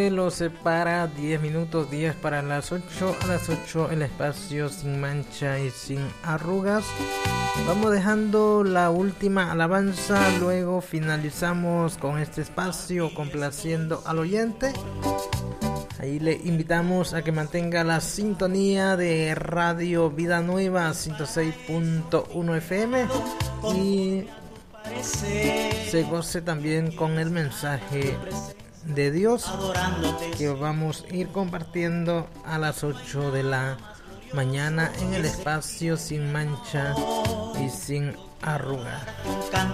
Lo separa 10 minutos, 10 para las 8. A las 8 el espacio sin mancha y sin arrugas. Vamos dejando la última alabanza, luego finalizamos con este espacio complaciendo al oyente. Ahí le invitamos a que mantenga la sintonía de Radio Vida Nueva 106.1 FM y se goce también con el mensaje de Dios que vamos a ir compartiendo a las 8 de la mañana en el espacio sin mancha y sin arruga.